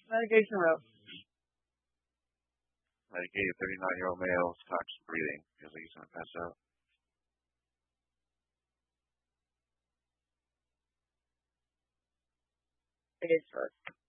Medication rope. Medicated 39-year-old male, toxic breathing. Feels like he's going to pass out. It is first.